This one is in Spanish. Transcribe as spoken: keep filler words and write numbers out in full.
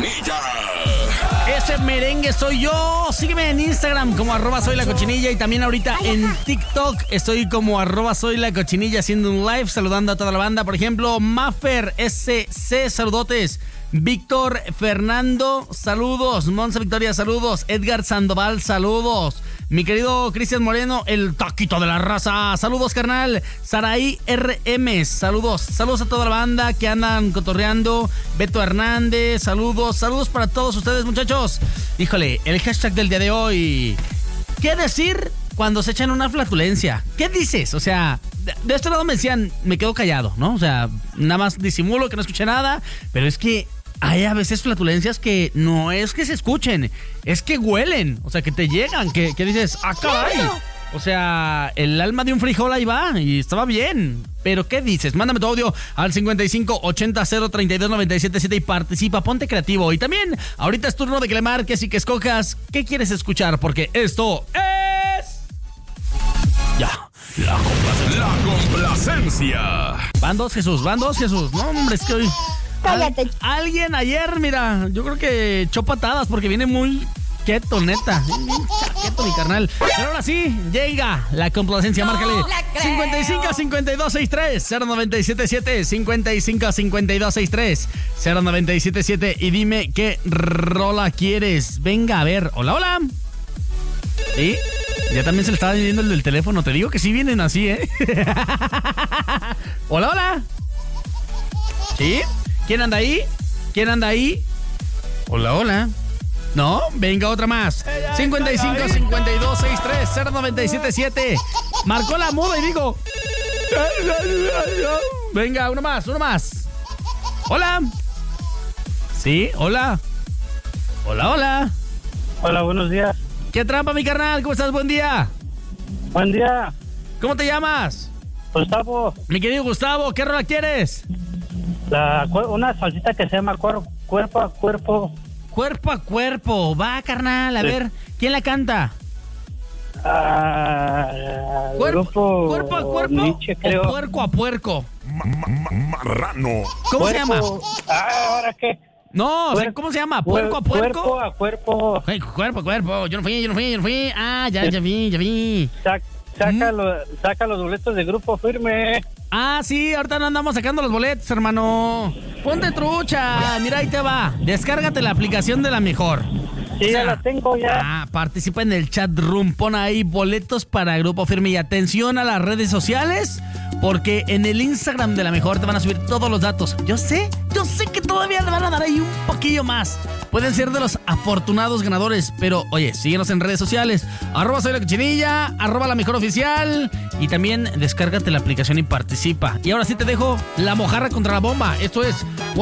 Cochinilla. Ese merengue soy yo. Sígueme en Instagram como arroba soy la cochinilla y también ahorita en TikTok estoy como arroba soy la cochinilla haciendo un live saludando a toda la banda. Por ejemplo, Maffer S C, saludotes. Víctor Fernando, saludos. Monza Victoria, saludos. Edgar Sandoval, saludos. Mi querido Cristian Moreno, el taquito de la raza, saludos, carnal. Saraí R M, saludos. Saludos a toda la banda que andan cotorreando. Beto Hernández, saludos. Saludos para todos ustedes, muchachos. Híjole, el hashtag del día de hoy. ¿Qué decir cuando se echan una flatulencia? ¿Qué dices? O sea, de, de este lado me decían, me quedo callado, ¿no? O sea, nada más disimulo que no escuché nada, pero es que hay a veces flatulencias que no es que se escuchen, es que huelen, o sea, que te llegan, que, que dices, ¡ah, caray! O sea, el alma de un frijol ahí va y estaba bien. Pero, ¿qué dices? Mándame tu audio al cincuenta y cinco ochenta cero treinta y dos noventa y siete siete y participa, ponte creativo. Y también, ahorita es turno de que le marques y que escojas qué quieres escuchar, porque esto es... Ya, la complacencia. La complacencia. Van dos, Jesús, van dos, Jesús. No, hombre, es que hoy... Cállate. Al, alguien ayer, mira, yo creo que echó patadas porque viene muy quieto, neta. Bien chaqueto, mi carnal. Pero ahora sí, llega la complacencia, no, márcale. cincuenta y cinco cincuenta y dos sesenta y tres cero noventa y siete siete, cincuenta y cinco cincuenta y dos sesenta y tres cero noventa y siete siete y dime qué rola quieres. Venga, a ver. Hola, hola. ¿Sí? Ya también se le estaba viendo el del teléfono. Te digo que sí vienen así, ¿eh? Hola, hola. ¿Sí? ¿Quién anda ahí? ¿Quién anda ahí? Hola, hola. No, venga otra más. cincuenta y cinco cincuenta y dos sesenta y tres cero noventa y siete siete. Marcó la muda y digo. Venga, uno más, uno más. Hola. Sí, hola. Hola, hola. Hola, buenos días. ¿Qué trampa, mi carnal? ¿Cómo estás? Buen día. Buen día. ¿Cómo te llamas? Gustavo. Mi querido Gustavo, ¿qué rola quieres? La, una salsita que se llama cuer, cuerpo a cuerpo. Cuerpo a cuerpo. Va, carnal, a sí. ver, ¿quién la canta? Uh, ¿Cuerpo, grupo ¿Cuerpo a cuerpo Nietzsche, creo. o puerco a puerco? Ma, ma, marrano. ¿Cómo cuerpo. se llama? Ah, ¿ahora qué? No, Cuer- ¿cómo se llama? ¿Puerco a puerco? Cuerpo a cuerpo. Hey, cuerpo a cuerpo. Yo no fui, yo no fui, yo no fui. Ah, ya, ya vi, ya vi. Sac, saca, ¿Mm? lo, saca los boletos de Grupo Firme. Ah, sí, ahorita no andamos sacando los boletos, hermano. Ponte trucha. Mira, ahí te va. Descárgate la aplicación de La Mejor. Sí, O sea, ya la tengo ya. Ah, participa en el chat room. Pon ahí boletos para Grupo Firme. Y atención a las redes sociales, porque en el Instagram de La Mejor te van a subir todos los datos. Yo sé, yo sé que todavía le van a dar ahí un poquillo más. Pueden ser de los afortunados ganadores, pero oye, síguenos en redes sociales. Arroba soy la cochinilla, arroba La Mejor Oficial. Y también descárgate la aplicación y participa. Y ahora sí te dejo la mojarra contra la bomba. Esto es...